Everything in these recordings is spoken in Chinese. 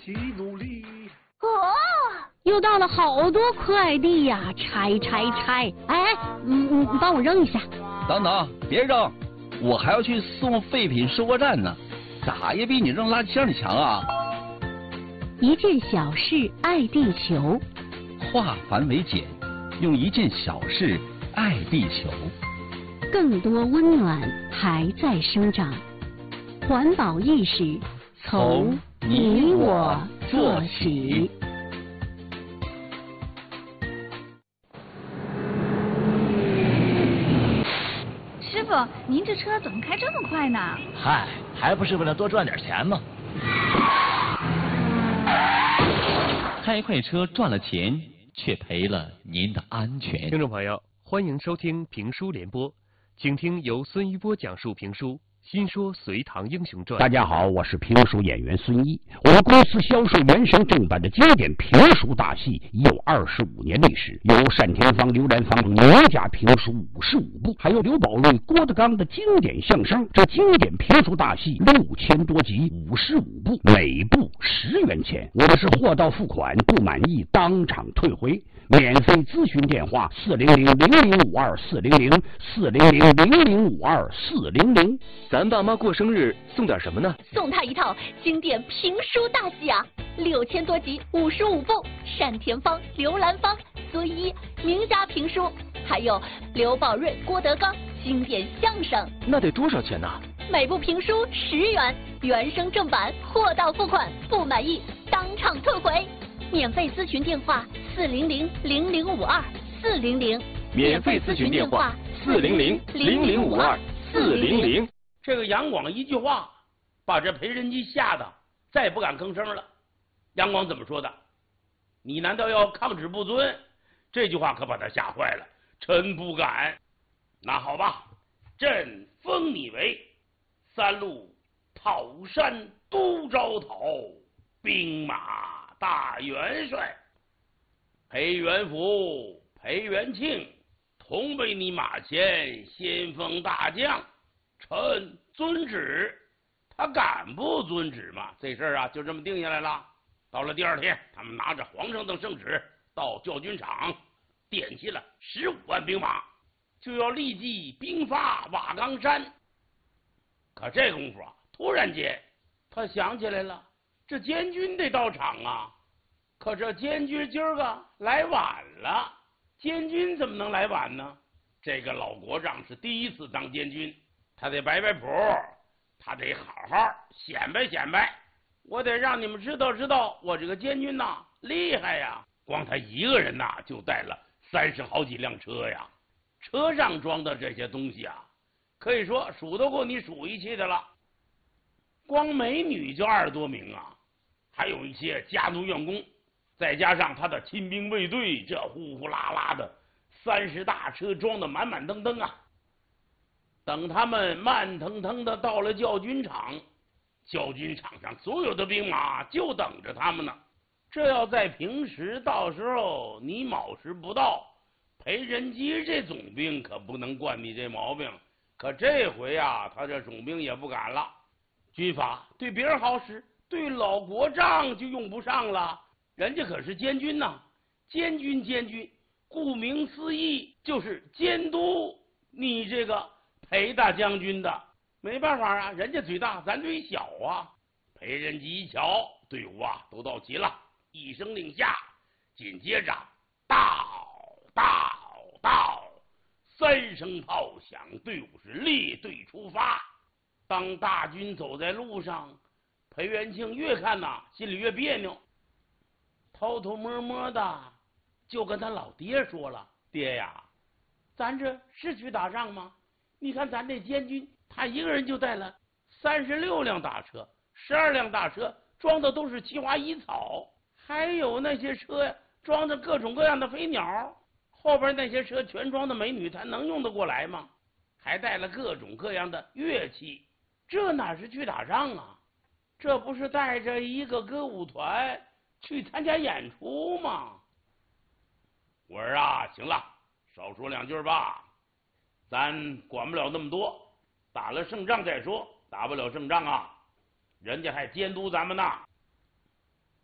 起努力。 哦，又到了好多快递呀，拆！哎，帮我扔一下。 等等，别扔，我还要去送废品收货站呢，咋也比你扔垃圾箱里强啊！ 一件小事爱地球， 化繁为简，用一件小事爱地球。 更多温暖还在生长，环保意识从你我做起。 师傅，您这车怎么开这么快呢？ 嗨，还不是为了多赚点钱吗？ 开快车赚了钱，却赔了您的安全。 听众朋友，欢迎收听评书联播，请听由孙一波讲述评书《新说隋唐英雄传》。 大家好，我是评书演员孙一。我们公司销售原声正版的经典评书大戏已有25年历史，有单田芳、刘兰芳名家评书55部，还有刘宝瑞、郭德纲的经典相声。这经典评书大戏6000多集，55部，每部10元钱。我们是货到付款，不满意当场退回。免费咨询电话400-0052-400，400-0052-400。 咱爸妈过生日送点什么呢？ 送他一套经典评书大戏啊，6000多集，55部，单田芳、刘兰芳、孙一名家评书，还有刘宝瑞、郭德纲经典相声。 那得多少钱呢？ 每部评书10元，原声正版，货到付款，不满意当场退回。免费咨询电话400-0052-400， 免费咨询电话400-0052-400。 这个杨广一句话把这裴仁基吓得再不敢吭声了。杨广怎么说的？你难道要抗旨不遵？这句话可把他吓坏了。臣不敢。那好吧，朕封你为3路讨山都招讨兵马大元帅。裴元福、裴元庆同为你马前先锋大将，臣遵旨。他敢不遵旨吗？这事儿啊就这么定下来了。到了第2天，他们拿着皇上的圣旨到教军场，点齐了15万兵马，就要立即兵发瓦岗山。可这功夫啊，突然间他想起来了，这监军得到场啊。可这监军今儿个来晚了，监军怎么能来晚呢？这个老国丈是第1次当监军，他得摆摆谱，他得好好显摆显摆。我得让你们知道知道，我这个监军呐厉害呀！光他一个人呐就带了30好几辆车呀，车上装的这些东西啊，可以说数得过你数一气的了。光美女就20多名啊，还有一些家奴员工。再加上他的亲兵卫队，这呼呼啦啦的30大车装的满满登登啊。等他们慢腾腾的到了教军场，教军场上所有的兵马就等着他们呢。这要在平时，到时候你卯时不到，裴仁基这总兵可不能惯你这毛病。可这回啊，他这总兵也不敢了。军法对别人好使，对老国丈就用不上了。人家可是监军呐，监军，顾名思义就是监督你这个裴大将军的。没办法啊，人家嘴大，咱嘴小啊。裴仁基一瞧，队伍啊都到齐了，一声令下，紧接着到，3声炮响，队伍是列队出发。当大军走在路上，裴元庆越看呐心里越别扭，偷偷摸摸的就跟他老爹说了：“爹呀，咱这是去打仗吗？你看咱这监军，他一个人就带了36辆大车，12辆大车装的都是奇花异草，还有那些车呀装着各种各样的飞鸟，后边那些车全装的美女，他能用得过来吗？还带了各种各样的乐器，这哪是去打仗啊？这不是带着一个歌舞团去参加演出吗？”我说啊，行了，少说2句吧，咱管不了那么多，打了胜仗再说。打不了胜仗啊，人家还监督咱们呢。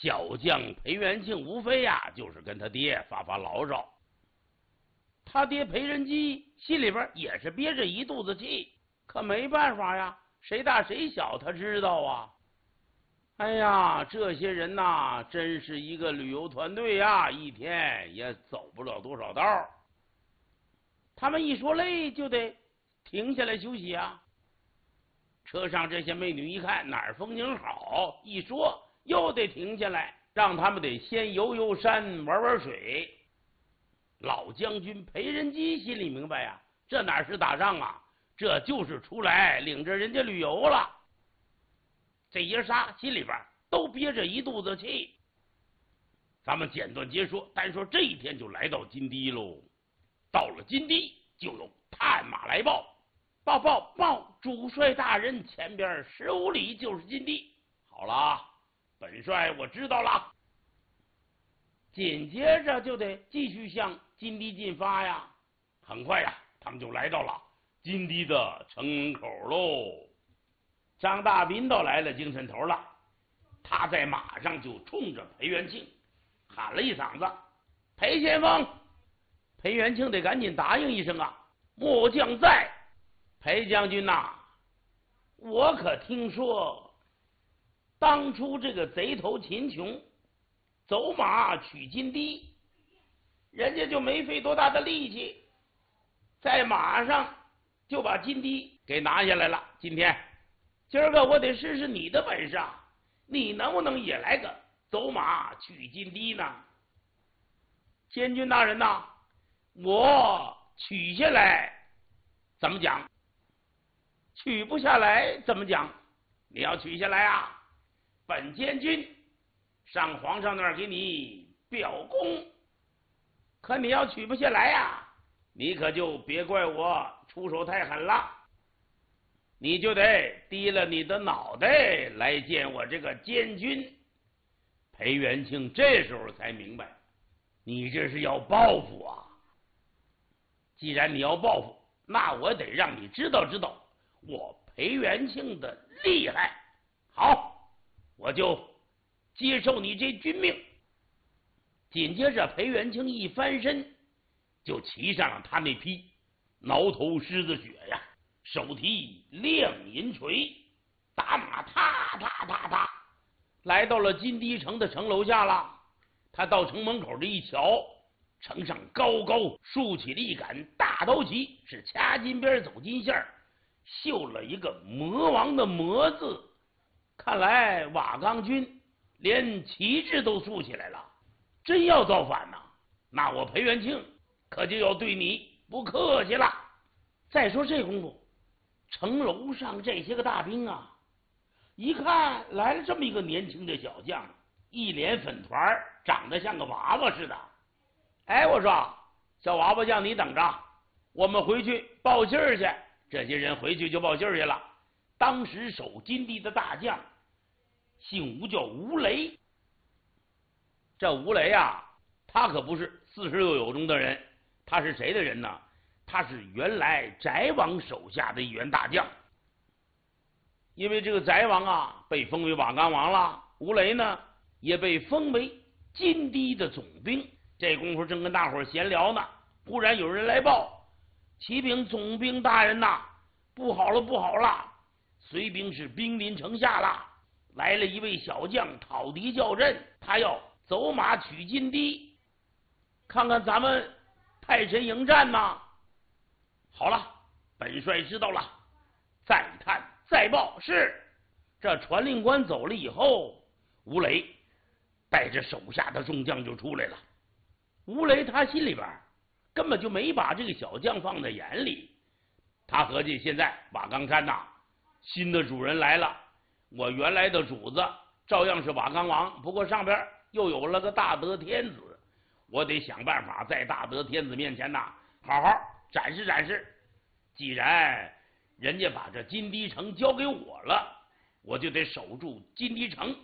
小将裴元庆无非呀就是跟他爹发发牢骚。他爹裴仁基心里边也是憋着一肚子气，可没办法呀，谁大谁小他知道啊。哎呀，这些人呐，真是一个旅游团队呀，一天也走不了多少道。他们一说累就得停下来休息啊。车上这些美女一看哪儿风景好，一说又得停下来，让他们得先游游山玩玩水。老将军裴仁基心里明白呀，这哪是打仗啊，这就是出来领着人家旅游了。这爷仨心里边都憋着一肚子气。咱们简短截说，单说这一天就来到金堤喽。到了金堤，就有探马来报，报，主帅大人，前边15里就是金堤。好了，本帅我知道了。紧接着就得继续向金堤进发呀。很快呀，他们就来到了金堤的城门口喽。张大斌都来了精神头了，他在马上就冲着裴元庆喊了一嗓子：“裴先锋！”裴元庆得赶紧答应一声啊：“末将在。”裴将军呐，我可听说当初这个贼头秦琼走马取金堤，人家就没费多大的力气，在马上就把金堤给拿下来了。今儿个我得试试你的本事，你能不能也来个走马取金堤呢？监军大人呐，我取下来怎么讲？取不下来怎么讲？你要取下来啊，本监军上皇上那儿给你表功。可你要取不下来呀，你可就别怪我出手太狠了，你就得低了你的脑袋来见我这个监军。裴元庆这时候才明白，你这是要报复啊！既然你要报复，那我得让你知道知道我裴元庆的厉害。好，我就接受你这军命。紧接着裴元庆一翻身，就骑上了他那匹挠头狮子血呀，手提亮银锤，打马踏，来到了金堤城的城楼下了。他到城门口这一瞧，城上高高竖起了一杆大刀旗，是掐金边走金线，绣了一个魔王的魔字。看来瓦岗军连旗帜都竖起来了，真要造反呐！那我裴元庆可就要对你不客气了。再说这功夫，城楼上这些个大兵啊，一看来了这么一个年轻的小将，一脸粉团，长得像个娃娃似的。哎，我说小娃娃将，你等着，我们回去报信儿去。这些人回去就报信儿去了。当时守金堤的大将姓吴，叫吴雷。这吴雷啊，他可不是46友中的人，他是谁的人呢？他是原来翟王手下的一员大将。因为这个翟王啊被封为瓦岗王了，吴雷呢也被封为金堤的总兵。这功夫正跟大伙儿闲聊呢，忽然有人来报：启禀总兵大人呐，不好了，隋兵是兵临城下了，来了一位小将讨敌叫阵，他要走马取金堤，看看咱们派谁迎战呢？好了，本帅知道了，再探再报。是。这传令官走了以后，吴雷带着手下的众将就出来了。吴雷他心里边根本就没把这个小将放在眼里，他合计现在瓦岗山呐，新的主人来了，我原来的主子照样是瓦岗王，不过上边又有了个大德天子，我得想办法在大德天子面前呐，好好展示展示。既然人家把这金堤城交给我了，我就得守住金堤城。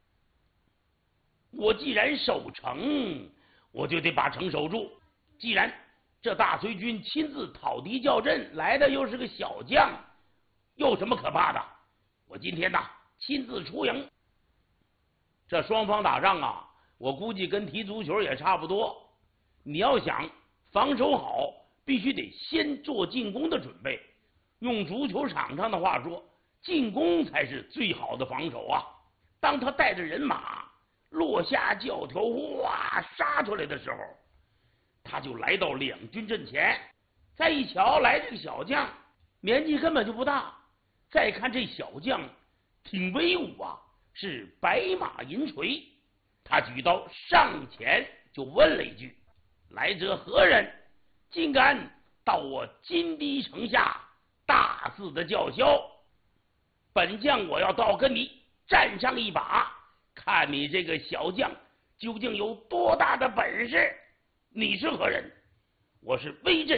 我既然守城，我就得把城守住。既然这大隋军亲自讨敌叫阵来的，又是个小将，有什么可怕的？我今天呐亲自出营， 这双方打仗啊，我估计跟踢足球也差不多。你要想防守好，必须得先做进攻的准备。用足球场上的话说，进攻才是最好的防守啊。当他带着人马落下教条，哇，杀出来的时候，他就来到两军阵前。再一瞧，来这个小将，年纪根本就不大。再看这小将挺威武啊，是白马银锤。他举刀上前就问了一句：“来者何人？竟敢到我金堤城下大肆的叫嚣？本将我要到跟你战上一把，看你这个小将究竟有多大的本事。你是何人？”“我是威震